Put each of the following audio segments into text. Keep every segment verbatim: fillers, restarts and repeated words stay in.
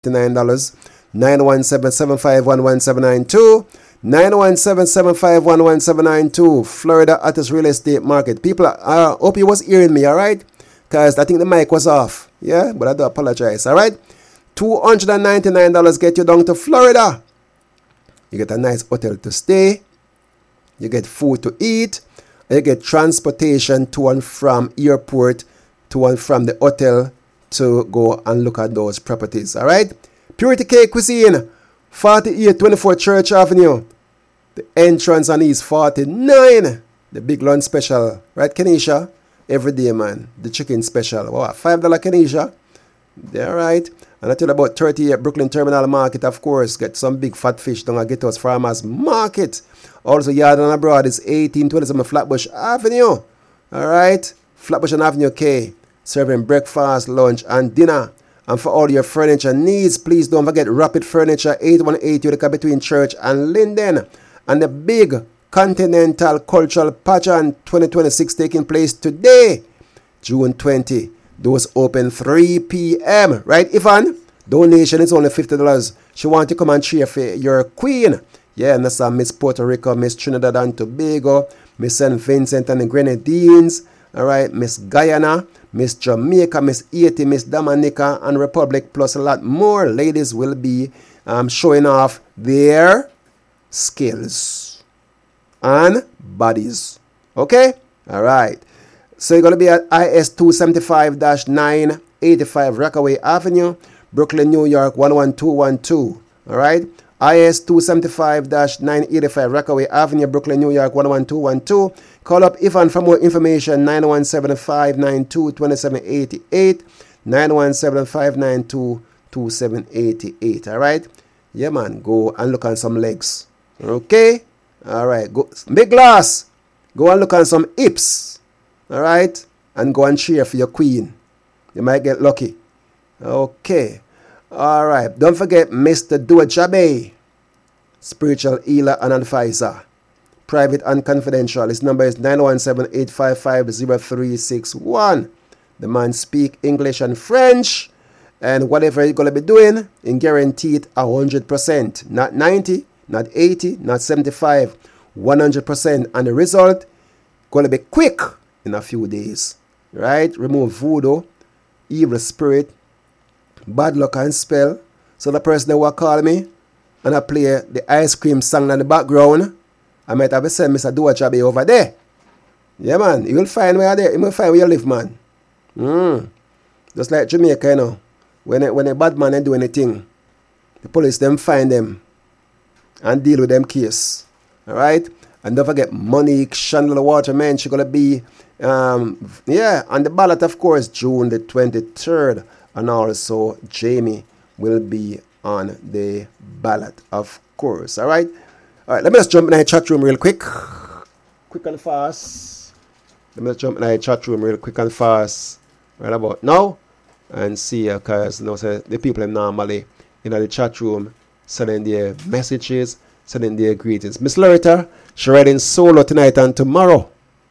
nine dollars. nine one seven, seven five one, one seven nine two. nine one seven, seven five one, one seven nine two. Florida hottest real estate market. People, I uh, hope you was hearing me, all right? Because I think the mic was off. Yeah, but I do apologize, all right? two hundred ninety-nine dollars get you down to Florida. You get a nice hotel to stay. You get food to eat. And you get transportation to and from airport, to and from the hotel to go and look at those properties, all right? Purity Cake Cuisine, forty-eight twenty-four Church Avenue. The entrance on East forty-nine. The big lunch special, right, Kenisha? Every day, man. The chicken special. Wow, five dollars Kenisha. They're right. And I tell you about thirty-eight Brooklyn Terminal Market, of course. Get some big fat fish down at Ghetto's Farmers Market. Also, Yard and Abroad is eighteen twenty-seven Flatbush Avenue. All right? Flatbush and Avenue K. Serving breakfast, lunch, and dinner. And for all your furniture needs, please don't forget Rapid Furniture, eight one eight Utica between Church and Linden. And the big Continental Cultural Pageant twenty twenty-six taking place today, June twentieth. Those open three p.m. Right, Ivan? Donation is only fifty dollars. She want to come and cheer for your queen. Yeah, and that's uh, Miss Puerto Rico, Miss Trinidad and Tobago, Miss Saint Vincent and the Grenadines. All right, Miss Guyana, Miss Jamaica, Miss Haiti, Miss Dominica, and Republic, plus a lot more. Ladies will be um, showing off their skills and bodies. Okay? All right. So you're going to be at I S two seventy-five dash nine eighty-five Rockaway Avenue, Brooklyn, New York, one one two one two. All right? I S two seventy-five dash nine eighty-five Rockaway Avenue, Brooklyn, New York, one one two one two. Call up Ivan for more information, nine one seven, five nine two, two seven eight eight, nine one seven, five nine two, two seven eight eight. All right? Yeah, man. Go and look on some legs. Okay? All right. Go. Big glass. Go and look on some hips. All right? And go and cheer for your queen. You might get lucky. Okay. All right. Don't forget Mister Duajabe, spiritual healer and advisor. Private and confidential. His number is nine one seven, eight five five, zero three six one. The man speak English and French. And whatever he's going to be doing, he guaranteed one hundred percent. Not ninety, not eighty, not seventy-five. one hundred percent. And the result going to be quick in a few days. Right? Remove voodoo, evil spirit, bad luck and spell. So the person that will call me and I play the ice cream song in the background, I might have to send Mister Duajabe over there. Yeah, man. You will find where there. You will find where you live, man. Mm. Just like Jamaica, you know. When a, when a bad man ain't do anything, the police them find them and deal with them case. Alright? And don't forget Monique Chandler Waterman. She's going to be, um, yeah, on the ballot, of course, June the twenty-third. And also Jamie will be on the ballot, of course. Alright? Alright, let me just jump in the chat room real quick. Quick and fast. Let me just jump in the chat room real quick and fast. Right about now. And see, because uh, you know, so the people normally in the chat room sending their messages, sending their greetings. Miss Loretta, she riding solo tonight and tomorrow.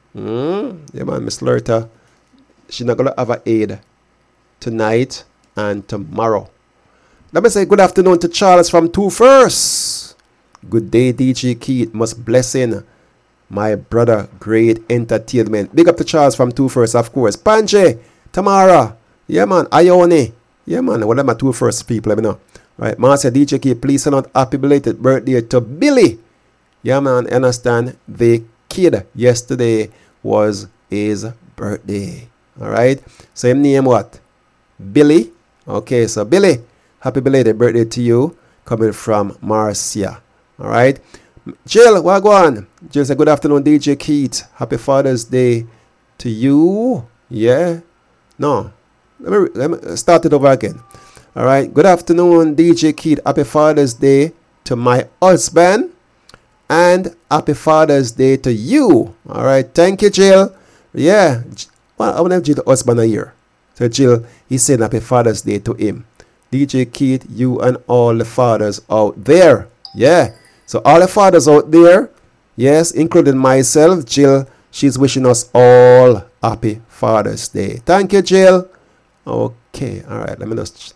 Mm? Yeah, man, Miss Loretta, she's not going to have an aid tonight and tomorrow. Let me say good afternoon to Charles from Two First. Good day, D J Keith. Must blessing my brother. Great entertainment. Big up to Charles from Two First, of course. Panche, Tamara. Yeah, man. Ione. Yeah, man. What are my Two First people? Let me know. Right. Marcia D J Keith, please send out happy belated birthday to Billy. Yeah, man. Understand? The kid yesterday was his birthday. All right. Same name what? Billy. Okay, so Billy, happy belated birthday to you. Coming from Marcia. All right. Jill, what go on? Jill said, good afternoon, D J Keith. Happy Father's Day to you. Yeah. No. Let me, let me start it over again. All right. Good afternoon, D J Keith. Happy Father's Day to my husband. And happy Father's Day to you. All right. Thank you, Jill. Yeah. Well, I want to have Jill husband a year. So Jill, he's saying happy Father's Day to him. D J Keith, you and all the fathers out there. Yeah. So all the fathers out there, yes, including myself, Jill, she's wishing us all happy Father's Day. Thank you, Jill. Okay. All right. Let me just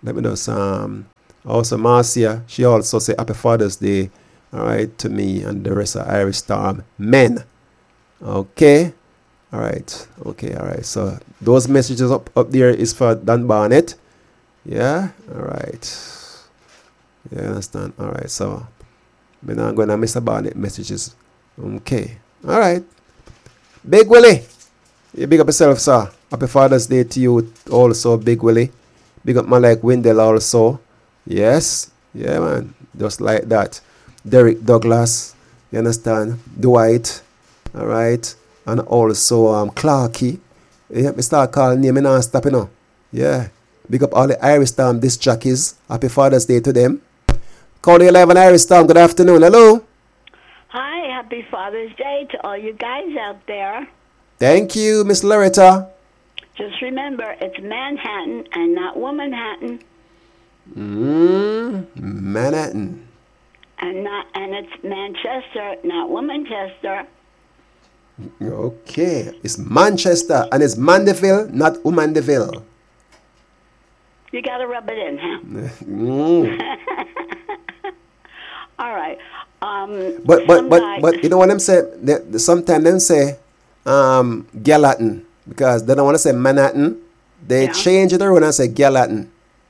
let me know some. Also, Marcia, she also say Happy Father's Day, all right, to me and the rest of Irish Storm men. Okay, all right, okay, all right. So those messages up up there is for Dan Barnett. Yeah, all right. You understand? All right. So we're not gonna miss Barnett messages. Okay, all right. Big Willie, you big up yourself, sir. Happy Father's Day to you also, Big Willie. Big up my like Wendell also. Yes, yeah, man, just like that. Derek Douglas, you understand? Dwight, all right, and also um Clarky. Yeah, me start calling name, me not stop, you know. Yeah, big up all the Irish Storm disc jockeys. Happy Father's Day to them. Call you live on Irish Storm. Good afternoon. Hello. Hi, happy Father's Day to all you guys out there. Thank you, Miss Loretta. Just remember, it's Manhattan and not Womanhattan. Mm, Manhattan. And not, and it's Manchester, not Womanchester. Okay, it's Manchester and it's Mandeville, not Umandeville. You gotta rub it in, huh? Mm. All right. Um, but but but guy, but you know what I'm saying? They, sometimes them say um Gallatin because they don't want to say Manhattan. They yeah. change it around and say Gallatin.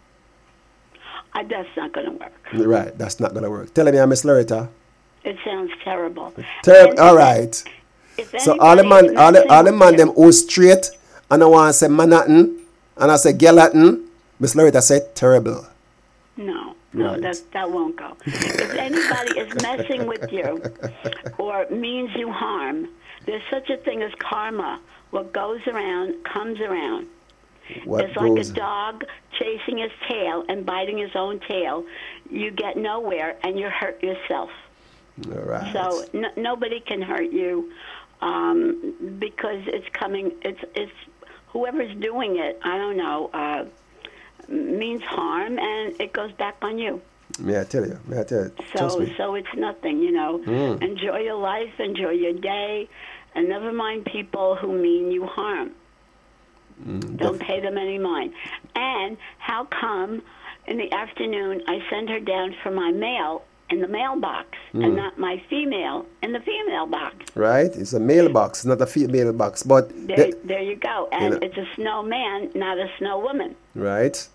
Uh, that's not going to work. Right, that's not going to work. Tell me, Miss Loretta. It sounds terrible. Terrible. All right. So all the man, all the, all the man them who straight, and I want to say Manhattan, and I say Gallatin. Miss Loretta said terrible. No, no, right. that that won't go. If anybody is messing with you or means you harm, there's such a thing as karma. What goes around comes around. What it's goes... like a dog chasing his tail and biting his own tail. You get nowhere and you hurt yourself. All right. So n- nobody can hurt you um, because it's coming. It's it's whoever's doing it. I don't know. Uh, means harm and it goes back on you. May I tell you? May I tell you? So so it's nothing. You know. Mm. Enjoy your life. Enjoy your day, and never mind people who mean you harm. Mm, Don't pay them any mind. And how come in the afternoon I send her down for my mail in the mailbox mm. and not my female in the female box? Right. It's a mailbox, not a female box. But there, the, there you go. And you know. It's a snowman, not a snow woman. Right.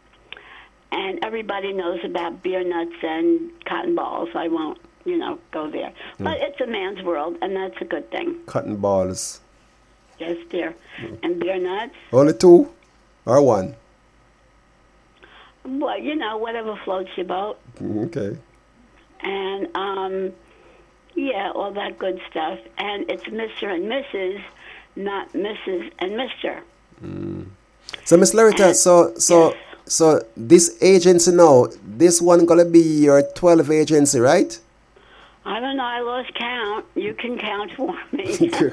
And everybody knows about beer nuts and cotton balls. I won't, you know, go there. Mm. But it's a man's world, and that's a good thing. Cotton balls. Yes, dear. And beer nuts? Only two or one? Well, you know, whatever floats your boat. Okay. And, um, yeah, all that good stuff. And it's Mister and Missus, not Missus and Mister Mm. So, Miss Loretta, and, so, so, yes. so this agency now, this one going to be your twelve agency, right? I don't know. I lost count. You can count for me.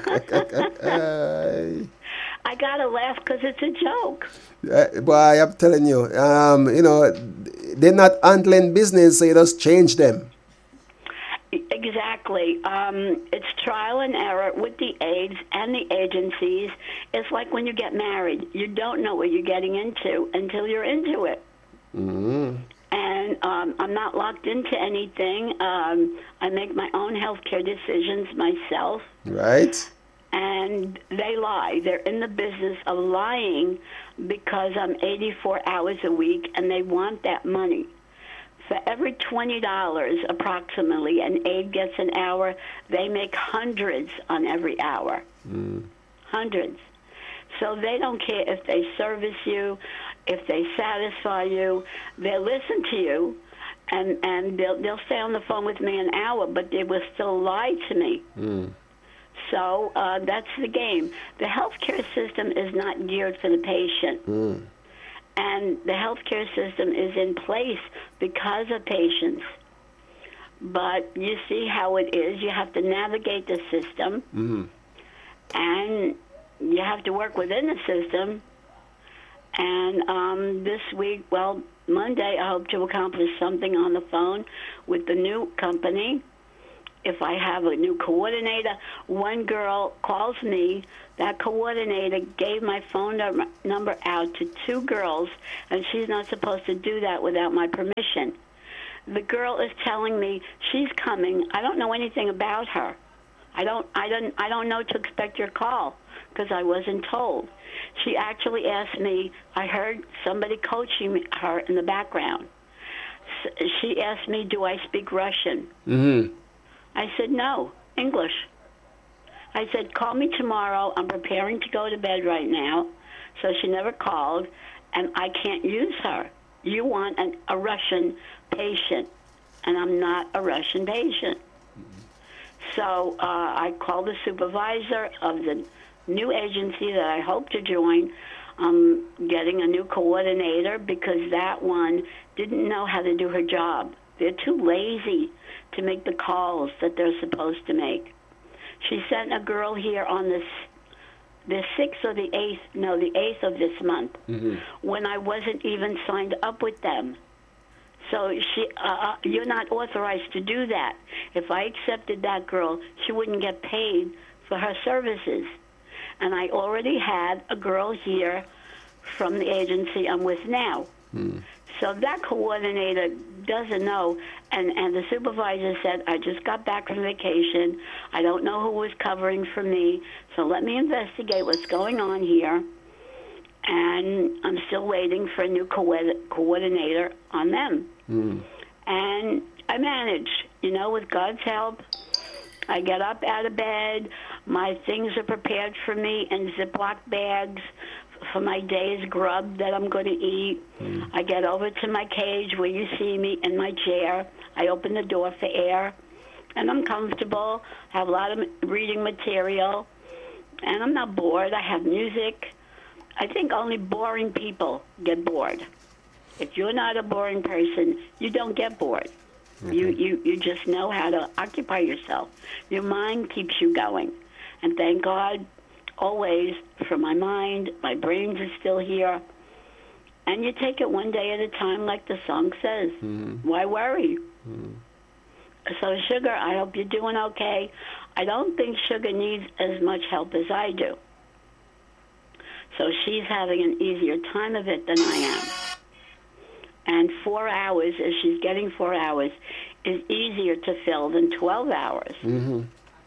I got to laugh because it's a joke. Uh, boy, I'm telling you, um, you know, they're not handling business, so you just change them. Exactly. Um, it's trial and error with the aides and the agencies. It's like when you get married. You don't know what you're getting into until you're into it. Mm-hmm. And um, I'm not locked into anything. Um, I make my own healthcare decisions myself. Right. And they lie. They're in the business of lying because I'm eighty-four hours a week, and they want that money. For every twenty dollars approximately an aide gets an hour, they make hundreds on every hour. Mm. Hundreds. So they don't care if they service you, if they satisfy you. They'll listen to you, and, and they'll, they'll stay on the phone with me an hour, but they will still lie to me. Mm. So uh, that's the game. The healthcare system is not geared for the patient. Mm. And the healthcare system is in place because of patients. But you see how it is. You have to navigate the system. Mm. And you have to work within the system. And um, this week, well, Monday, I hope to accomplish something on the phone with the new company. if I have a new coordinator. One girl calls me. That coordinator gave my phone number out to two girls, and she's not supposed to do that without my permission. The girl is telling me she's coming. I don't know anything about her. I don't I don't I don't know to expect your call because I wasn't told. She actually asked me, I heard somebody coaching her in the background. She asked me, do I speak Russian? Mm-hmm. I said, no, English. I said, call me tomorrow. I'm preparing to go to bed right now. So she never called, and I can't use her. You want an, a Russian patient, and I'm not a Russian patient. So uh, I called the supervisor of the new agency that I hope to join. I'm getting a new coordinator because that one didn't know how to do her job. They're too lazy to make the calls that they're supposed to make. She sent a girl here on this, the sixth or the eighth, no, the eighth of this month, mm-hmm. when I wasn't even signed up with them. So she, uh, you're not authorized to do that. If I accepted that girl, she wouldn't get paid for her services. And I already had a girl here from the agency I'm with now. Mm. So that coordinator doesn't know. And, and the supervisor said, I just got back from vacation. I don't know who was covering for me. So let me investigate what's going on here. And I'm still waiting for a new co- coordinator on them. Mm. And I manage, you know, with God's help. I get up out of bed. My things are prepared for me in Ziploc bags for my day's grub that I'm going to eat. Mm. I get over to my cage where you see me in my chair. I open the door for air, and I'm comfortable. I have a lot of reading material, and I'm not bored. I have music. I think only boring people get bored. If you're not a boring person, you don't get bored. Okay. You, you, you just know how to occupy yourself. Your mind keeps you going. And thank God, always, for my mind, my brains are still here. And you take it one day at a time, like the song says. Mm-hmm. Why worry? Mm-hmm. So, Sugar, I hope you're doing okay. I don't think Sugar needs as much help as I do. So she's having an easier time of it than I am. And four hours, if she's getting four hours, is easier to fill than twelve hours. Mm-hmm.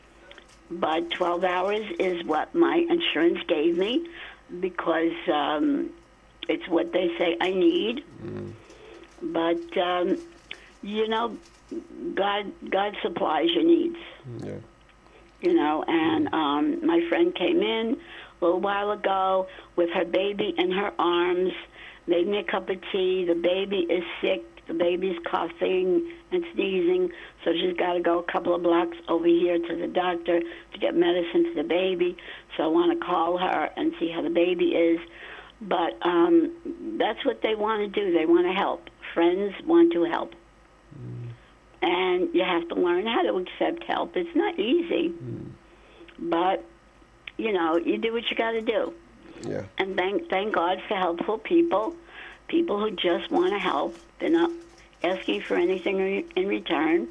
But twelve hours is what my insurance gave me because um, it's what they say I need. Mm. But, um, you know, God God supplies your needs. Yeah. You know, and um, my friend came in a little while ago with her baby in her arms, made me a cup of tea. The baby is sick. The baby's coughing and sneezing, so she's got to go a couple of blocks over here to the doctor to get medicine for the baby. So I want to call her and see how the baby is. But um, that's what they want to do. They want to help. Friends want to help. Mm. And you have to learn how to accept help. It's not easy, mm. but, you know, you do what you got to do. Yeah. And thank thank God for helpful people, people who just want to help. They're not asking for anything re- in return.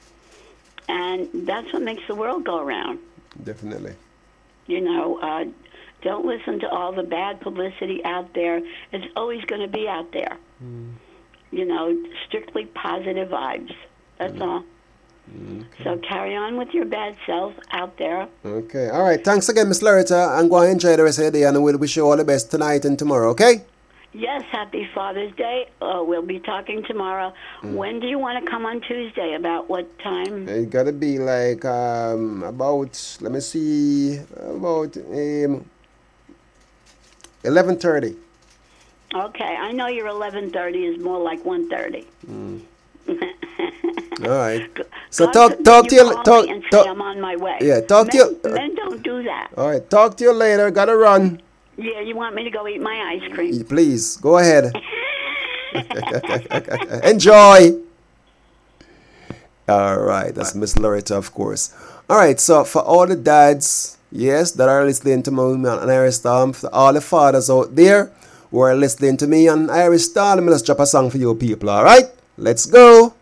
And that's what makes the world go around. Definitely. You know, uh, don't listen to all the bad publicity out there. It's always going to be out there. Mm. You know, strictly positive vibes. That's mm. all. Okay. So carry on with your bad self out there. Okay. All right. Thanks again, Miss Loretta. And go and enjoy the rest of your day. And we'll wish you all the best tonight and tomorrow, okay? Yes. Happy Father's Day. Uh, we'll be talking tomorrow. Mm. When do you want to come on Tuesday? About what time? It got to be like um, about, let me see, about um, eleven thirty. Okay. I know your eleven thirty is more like one thirty. Mm. All right. So God talk talk to you talk and talk. Say I'm on my way. Yeah, talk men, to you. Uh, men don't do that. All right, talk to you later. Gotta run. Yeah, you want me to go eat my ice cream? Please go ahead. Enjoy. All right, that's Miss Loretta, of course. All right, so for all the dads, yes, that are listening to me on Irish Star, for all the fathers out there who are listening to me on Irish Star, let me just drop a song for you people. All right, let's go.